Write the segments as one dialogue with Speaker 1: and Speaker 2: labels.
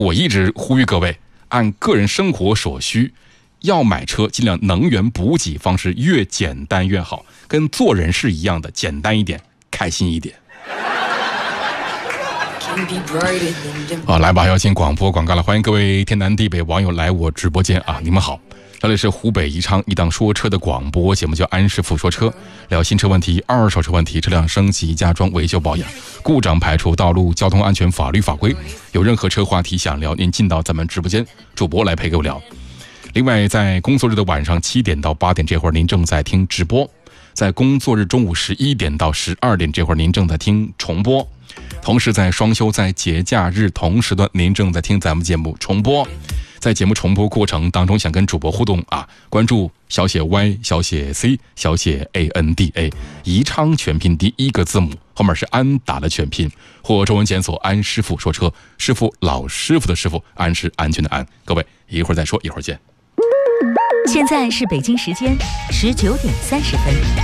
Speaker 1: 我一直呼吁各位按个人生活所需，要买车尽量能源补给方式越简单越好，跟做人是一样的，简单一点，开心一点。好，来吧，要进广播广告了，欢迎各位天南地北网友来我直播间啊！你们好，这里是湖北宜昌一档说车的广播节目，叫安师傅说车，聊新车问题、二手车问题、车辆升级、加装、维修保养、故障排除、道路交通安全、法律法规。有任何车话题想聊，您进到咱们直播间，主播来陪各位聊。另外，在工作日的晚上7点到8点这会儿，您正在听直播；在工作日中午11点到12点这会儿，您正在听重播。同时在双休在节假日同时段，您正在听咱们节目重播。在节目重播过程当中，想跟主播互动啊，关注小写 Y 小写 C 小写 ANDA 宜昌全拼第一个字母后面是安达的全拼，或中文检索安师傅说车，师傅老师傅的师傅，安是安全的安。各位一会儿再说，一会儿见。
Speaker 2: 现在是北京时间19:30。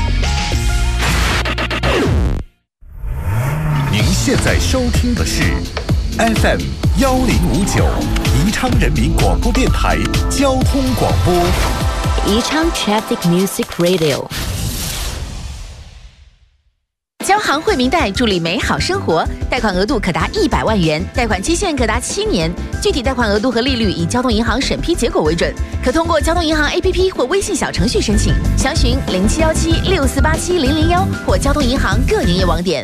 Speaker 3: 您现在收听的是 FM 1059宜昌人民广播电台交通广播，
Speaker 2: 宜昌 Traffic Music Radio。
Speaker 4: 交行惠民贷助力美好生活，贷款额度可达100万元，贷款期限可达7年，具体贷款额度和利率以交通银行审批结果为准，可通过交通银行 APP 或微信小程序申请，详询071764870001或交通银行各营业网点。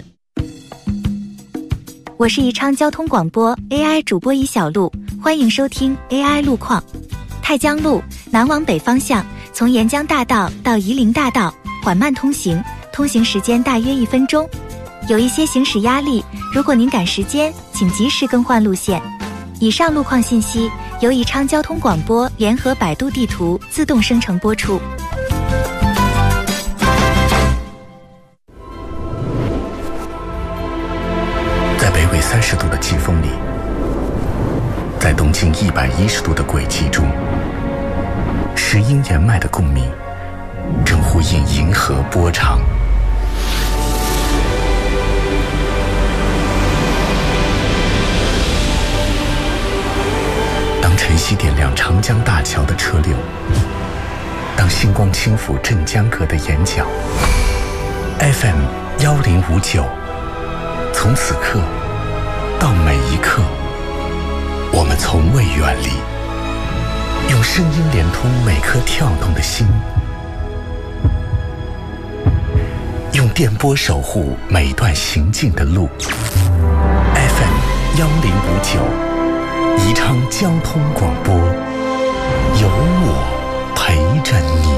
Speaker 5: 我是宜昌交通广播 AI 主播宜小璐，欢迎收听 AI 路况。太江路南往北方向，从沿江大道到夷陵大道缓慢通行，通行时间大约1分钟，有一些行驶压力，如果您赶时间，请及时更换路线。以上路况信息由宜昌交通广播联合百度地图自动生成播出。
Speaker 3: 在北纬30度的季风里，在东经110度的轨迹中，石英岩脉的共鸣正呼应银河波长。当晨曦点亮长江大桥的车流，当星光轻抚镇江阁的眼角， FM 1059，从此刻到每一刻，我们从未远离，用声音连通每颗跳动的心，用电波守护每段行进的路。 FM 1059宜昌交通广播，有我陪着你。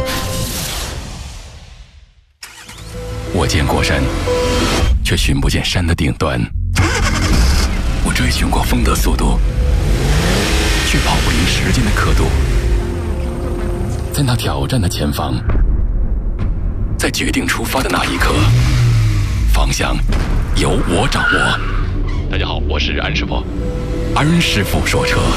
Speaker 1: 我见过山，却寻不见山的顶端。我追寻过风的速度，却跑不赢时间的刻度。在那挑战的前方，在决定出发的那一刻，方向由我掌握。大家好，我是安师傅，安师傅说车。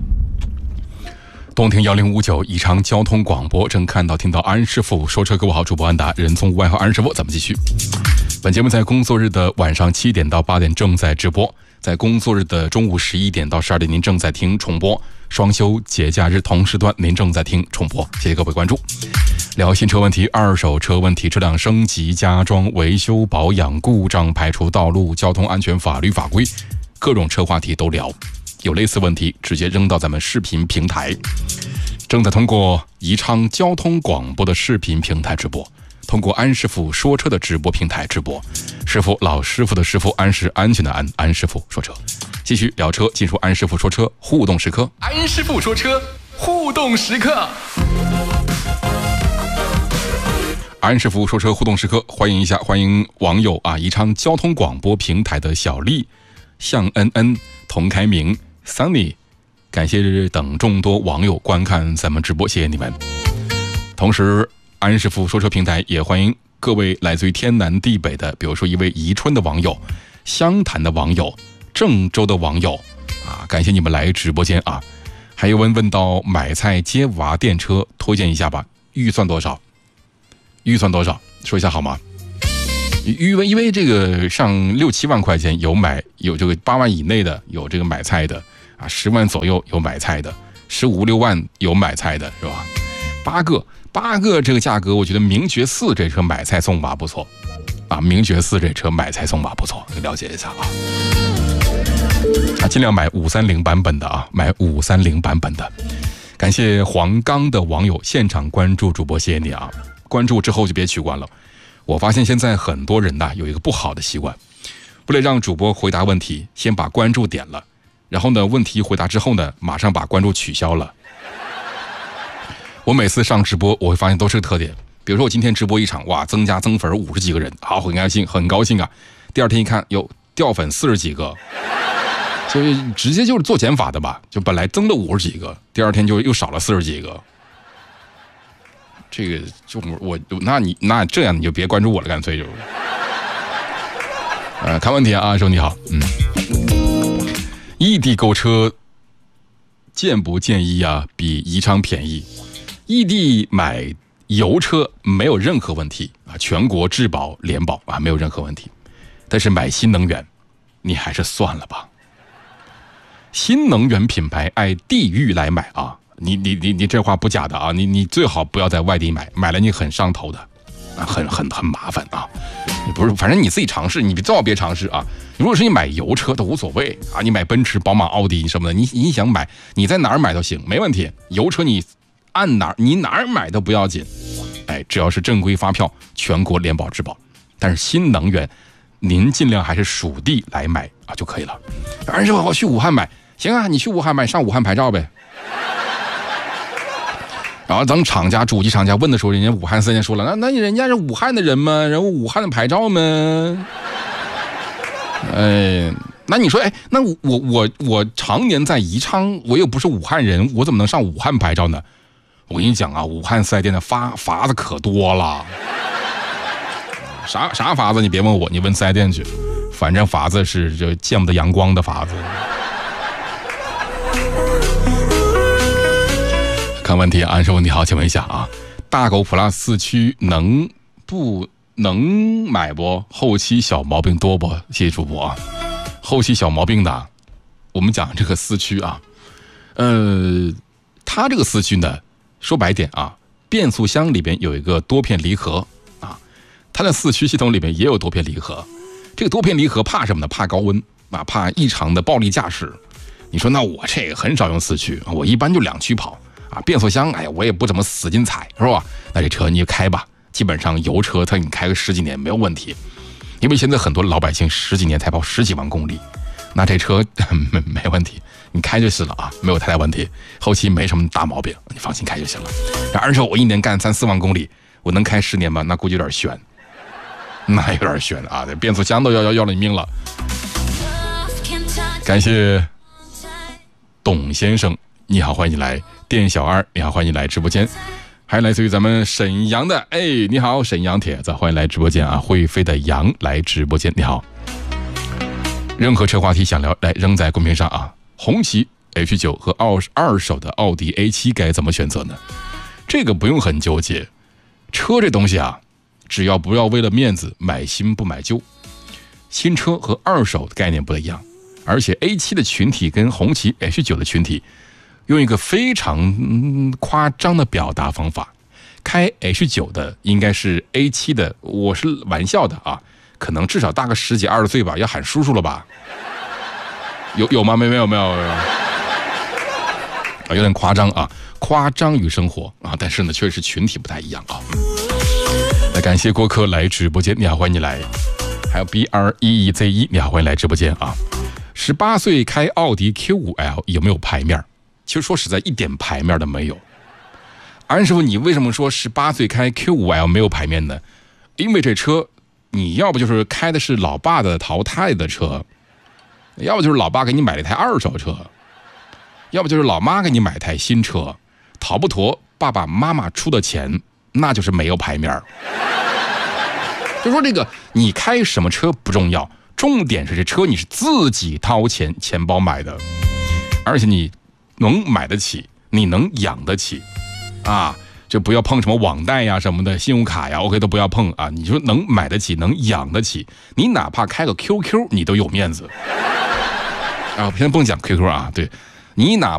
Speaker 1: 动听1059宜昌交通广播，正看到听到安师傅说车，各位好，主播安达，人从外号安师傅，咱们继续。本节目在工作日的晚上7点到8点正在直播，在工作日的中午11点到12点您正在听重播，双休节假日同时段您正在听重播，谢谢各位关注。聊新车问题、二手车问题、车辆升级、加装、维修保养、故障排除、道路交通安全、法律法规，各种车话题都聊。有类似问题直接扔到咱们视频平台，正在通过宜昌交通广播的视频平台直播，通过安师傅说车的直播平台直播。师傅老师傅的师傅，安是安全的安，安师傅说车。继续聊车，进入安师傅说车互动时刻。安师傅说车互动时刻。安师傅说车互动时刻，欢迎一下，欢迎网友啊，宜昌交通广播平台的小丽、向恩恩、童开明、Sunny， 感谢等众多网友观看咱们直播，谢谢你们。同时，安师傅说车平台也欢迎各位来自于天南地北的，比如说一位宜春的网友、湘潭的网友、郑州的网友啊，感谢你们来直播间啊。还有问到买菜接娃电车，推荐一下吧，预算多少？预算多少？说一下好吗？因为这个上6-7万块钱有这个8万以内的，有这个买菜的啊，10万左右有买菜的，15、16万有买菜的，是吧？8个这个价格，我觉得名爵4这车买菜送把不错啊，名爵4这车买菜送把不错，了解一下啊，尽量买530版本的啊，买530版本的。感谢黄冈的网友现场关注主播，谢谢你啊！关注之后就别取关了。我发现现在很多人有一个不好的习惯，为了让主播回答问题，先把关注点了，然后呢，问题回答之后呢，马上把关注取消了。我每次上直播，我会发现都是个特点。比如说我今天直播一场，哇，增粉50几个人，好，很高兴啊。第二天一看，有掉粉40几个。就直接就是做减法的吧，就本来增了50几个，第二天就又少了40几个。这个就那这样你就别关注我了，干脆就。看问题啊，兄你好，异地购车建不建议啊？比宜昌便宜，异地买油车没有任何问题啊，全国质保联保啊，没有任何问题。但是买新能源，你还是算了吧。新能源品牌按地域来买啊，你这话不假的啊，你最好不要在外地买了你很上头的，啊，很麻烦啊。你不是，反正你自己尝试，你最好别尝试啊。如果是你买油车都无所谓啊，你买奔驰、宝马、奥迪什么的，你想买，你在哪儿买都行，没问题。油车你按哪儿买都不要紧，哎，只要是正规发票，全国联保质保。但是新能源，您尽量还是属地来买啊就可以了。反正是我去武汉买。行啊，你去武汉买，上武汉牌照呗。然后等主机厂家问的时候，人家武汉4S店说了，那人家是武汉的人吗？然后武汉的牌照吗？那你说，那我常年在宜昌，我又不是武汉人，我怎么能上武汉牌照呢？我跟你讲啊，武汉4S店的法子可多了。啥法子你别问我，你问4S店去，反正法子是这见不得阳光的法子。看问题，安师傅你好，请问一下啊，大狗 Plus 4驱能买不？后期小毛病多不？谢谢主播啊。后期小毛病的，我们讲这个4驱啊，它这个4驱呢，说白点啊，变速箱里边有一个多片离合啊，它的4驱系统里边也有多片离合。这个多片离合怕什么呢？怕高温啊，怕异常的暴力驾驶。你说那我这个很少用4驱，我一般就2驱跑。啊，变速箱，哎呀，我也不怎么使劲踩，是吧？那这车你就开吧，基本上油车你开个10几年没有问题，因为现在很多老百姓10几年才跑10几万公里，那这车没问题，你开就是了啊，没有太大问题，后期没什么大毛病，你放心开就行了。而且我一年干3、4万公里，我能开10年吗？那估计有点悬，那有点悬啊，这变速箱都要了你命了。感谢董先生，你好，欢迎你来。店小二，你好，欢迎你来直播间。还有来自于咱们沈阳的，你好，沈阳帖子，欢迎来直播间啊！会飞的羊来直播间，你好。任何车话题想聊，来扔在公屏上啊。红旗 H9 和二手的奥迪 A7 该怎么选择呢？这个不用很纠结，车这东西啊，只要不要为了面子买新不买旧。新车和二手的概念不一样，而且 A7 的群体跟红旗 H9 的群体。用一个非常夸张的表达方法，开 H9 的应该是 A7 的，我是玩笑的啊，可能至少大个10几20岁吧，要喊叔叔了吧？有吗？没有，有点夸张啊，夸张于生活啊，但是呢，确实群体不太一样啊。来，感谢郭柯来直播间，你好，欢迎你来。还有 BREEZ1，你好，欢迎来直播间啊。18岁开奥迪 Q5L 有没有牌面？其实说实在，一点牌面都没有。安师傅，你为什么说18岁开 Q5L 没有牌面呢？因为这车，你要不就是开的是老爸的淘汰的车，要不就是老爸给你买了一台二手车，要不就是老妈给你买台新车，逃不脱爸爸妈妈出的钱，那就是没有牌面。就说这个，你开什么车不重要，重点是这车你是自己掏钱包买的，而且你能买得起，你能养得起啊，就不要碰什么网贷呀什么的，信用卡呀 OK 都不要碰啊，你说能买得起，能养得起，你哪怕开个 QQ 你都有面子啊。现在不讲 QQ 啊，对， 你哪